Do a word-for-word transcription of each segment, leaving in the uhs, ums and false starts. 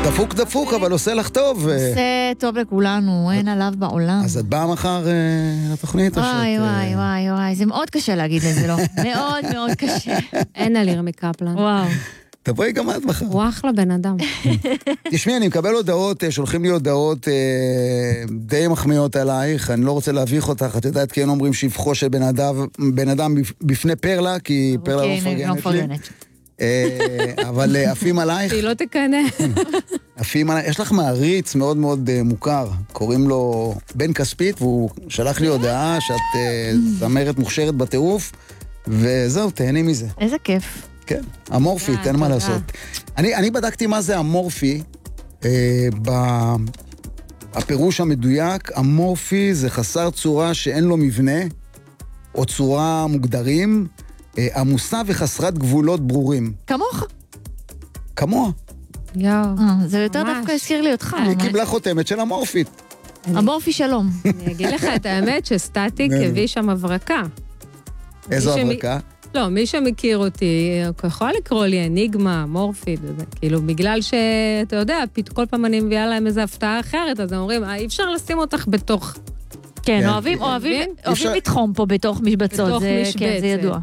דפוק דפוק, אבל עושה לך טוב. עושה טוב לכולנו, אין עליו בעולם. אז את באה מחר לתוכנית? וואי וואי וואי וואי, זה מאוד קשה להגיד לזה, לא? מאוד מאוד קשה. אין על ירמי קפלן. וואו. תבואי גם את מחר. הוא אחלה בן אדם. תשמעי, אני מקבל הודעות, שולחים לי הודעות די מחמיאות עלייך, אני לא רוצה להביך אותך, את יודעת, כן אומרים שבחו של בן אדם בפני פרלה, כי פרלה לא מפרגנת לי. אבל עפים עלייך. היא לא תקנה. עפים עלייך. יש לך מעריץ מאוד מאוד מוכר, קוראים לו בן כספית, והוא שלח לי הודעה שאת זמרת מוכשרת בטירוף, וזהו, תהני מזה. איזה כיף. כן, אמורפית, אין מה לעשות. אני, אני בדקתי מה זה אמורפי, אה, בפירוש המדויק, אמורפי זה חסר צורה שאין לו מבנה, או צורה מוגדרים, אה, עמוסה וחסרת גבולות ברורים. כמוך. כמוה. יאו. זה יותר דווקא הזכיר לי אותך. היא קיבלה חותמת של אמורפית. אמורפי שלום. אני אגיד לך את האמת שסטטיק הביא שם הברקה. איזו הברקה? לא, מי שמכיר אותי, יכול לקרוא לי אניגמה, מורפית, כאילו, בגלל שאתה יודע, כל פעם אני מביאה להם איזו הפתעה אחרת, אז הם אומרים, אי אפשר לשים אותך בתוך... כן, אוהבים, אוהבים, אוהבים לתחום פה בתוך משבצות, זה ידוע.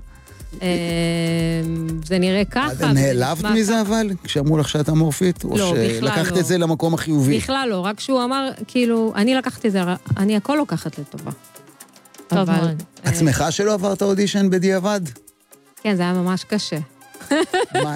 זה נראה ככה. נעלבת מזה אבל, כשאמרו לך שאת אמורפית? לא, בכלל לא. או שלקחת את זה למקום החיובי? בכלל לא, רק שהוא אמר, כאילו, אני לקחתי את זה, אני הכל לוקחת לטובה. טוב מאוד. את שמחה שלא עברת אודישן בדיעבד? כן, זה היה ממש קשה. מה?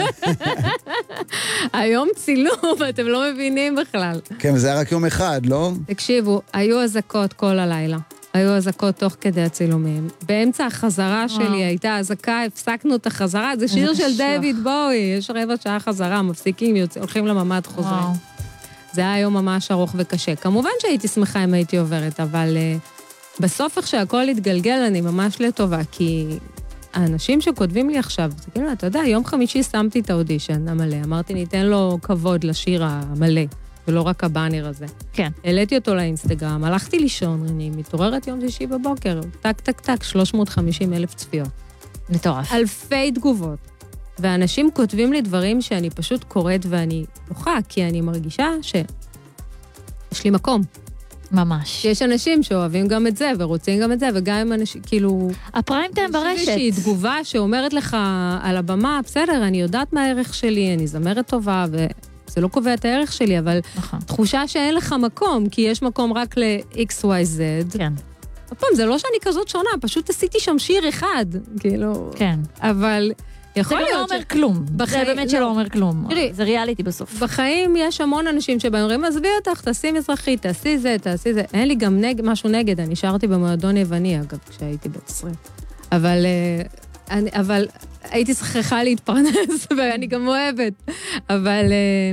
היום צילום, אתם לא מבינים בכלל. כן, זה היה רק יום אחד, לא? תקשיבו, היו הזקות כל הלילה. היו הזקות תוך כדי הצילומים. באמצע החזרה שלי הייתה הזקה, הפסקנו את החזרה, זה שיר של דיוויד בואי, יש רבע שעה חזרה, מפסיקים, הולכים לממד חוזרים. זה היה היום ממש ארוך וקשה. כמובן שהייתי שמחה אם הייתי עוברת, אבל בסוף איך שהכל התגלגל אני ממש לטובה, כי האנשים שכותבים לי עכשיו, זה כאילו, אתה יודע, יום חמישי שמתי את האודישן המלא, אמרתי, ניתן לו כבוד לשיר המלא, ולא רק הבאנר הזה. כן. העליתי אותו לאינסטגרם, הלכתי לישון, אני מתעוררת יום שישי בבוקר, טק, טק, טק, שלוש מאות וחמישים אלף צפיות. מטורף. אלפי תגובות. ואנשים כותבים לי דברים שאני פשוט קוראת ואני בוכה, כי אני מרגישה שיש לי מקום. ממש. יש אנשים שאוהבים גם את זה, ורוצים גם את זה, וגם עם אנשים, כאילו... הפריים טיים ברשת. יש איזושהי תגובה שאומרת לך על הבמה, בסדר, אני יודעת מה הערך שלי, אני זמרת טובה, וזה לא קובע את הערך שלי, אבל נכון. תחושה שאין לך מקום, כי יש מקום רק ל-X Y Z. כן. הפעם, זה לא שאני כזאת שונה, פשוט עשיתי שם שיר אחד, כאילו... כן. אבל... זה לא אומר כלום, זה באמת שלא אומר כלום, זה ריאליטי בסוף. בחיים יש המון אנשים שבהם אומרים, עזבי אותך, תעשי מזרחית, תעשי זה, תעשי זה. אין לי גם משהו נגד, אני שרתי במועדון יווני, אגב, כשהייתי בת עשרים. אבל, אבל הייתי צריכה להתפרנס, ואני גם אוהבת. אבל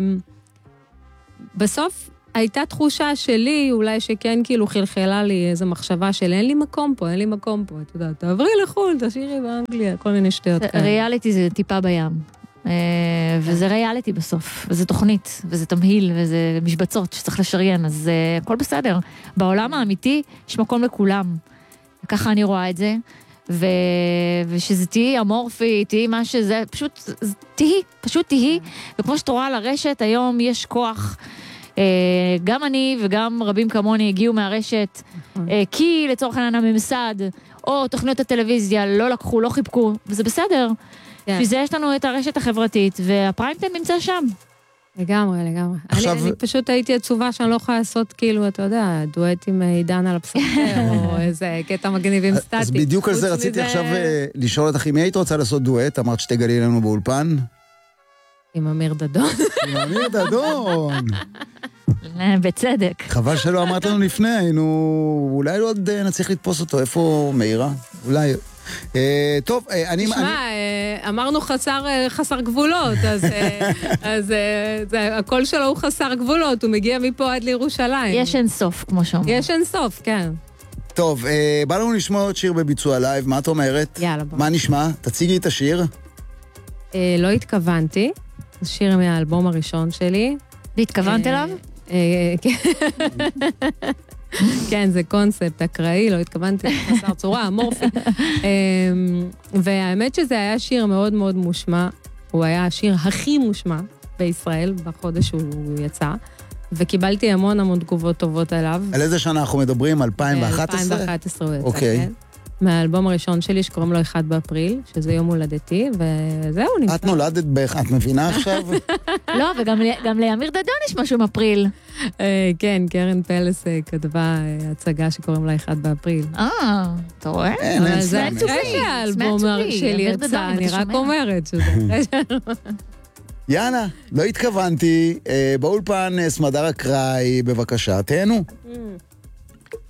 בסוף הייתה תחושה שלי, אולי שכן כאילו חלחלה לי איזו מחשבה של אין לי מקום פה, אין לי מקום פה, אתה יודע, תעברי לחול, תשאירי באנגליה, כל מיני שטויות כאלה. ריאליטי זה טיפה בים, וזה ריאליטי בסוף, וזה תוכנית, וזה תמהיל, וזה משבצות שצריך לשריין, אז הכל בסדר. בעולם האמיתי יש מקום לכולם, וככה אני רואה את זה, ו... ושזה תהי אמורפי, תהי מה שזה, פשוט תהי, פשוט תהי, וכמו שאת רואה על הרשת, היום יש כוח, גם אני וגם רבים כמוני הגיעו מהרשת, כי לצורך העניין הממסד, או תוכניות הטלוויזיה לא לקחו, לא חיבקו, וזה בסדר. בשביל יש לנו את הרשת החברתית, והפריים טיים נמצא שם. לגמרי, לגמרי. אני פשוט הייתי עצובה שאני לא יכולה לעשות, כאילו, אתה יודע, דואט עם עידן על הפסקר, או איזה קטע מגניב עם סטטי. אז בדיוק על זה רציתי עכשיו לשאול אותך, אם היית רוצה לעשות דואט, אמרת שתגלי לנו באולפן? עם אמיר דדון. עם אמיר דדון. בצדק. חבל שלא אמרת לנו לפני, היינו, אולי לא עוד נצליח לתפוס אותו, איפה מאירה? אולי... טוב, אני... תשמע, אמרנו חסר גבולות, אז הקול שלו הוא חסר גבולות, הוא מגיע מפה עד לירושלים. יש אין סוף, כמו שאומר. יש אין סוף, כן. טוב, בא לנו לשמוע עוד שיר בביצוע לייב, מה את אומרת? יאללה, בוא. מה נשמע? תציגי את השיר. לא התכוונתי, זה שיר מהאלבום הראשון שלי. והתכוונת אליו? כן. כן, זה קונספט אקראי, לא התכוונתי לחסר צורה, אמורפי. והאמת שזה היה שיר מאוד מאוד מושמע, הוא היה השיר הכי מושמע, בישראל, בחודש שהוא יצא, וקיבלתי המון המון תגובות טובות עליו. על איזה שנה אנחנו מדברים? אלפיים ואחת עשרה? אלפיים ואחת עשרה הוא יצא, אוקיי. כן. מהאלבום הראשון שלי, שקוראים לו אחד באפריל, שזה יום הולדתי, וזהו, נמצא. את נולדת באחד, את מבינה עכשיו? לא, וגם לימיר דדון יש משהו עם אפריל. כן, קרן פלס כתבה הצגה שקוראים לה אחד באפריל. אה, אתה רואה? אבל זה אחרי שהאלבום שלי יצא, אני רק אומרת שזה... יאנה, לא התכוונתי, באולפן סמדר אקראי, בבקשה, תהנו.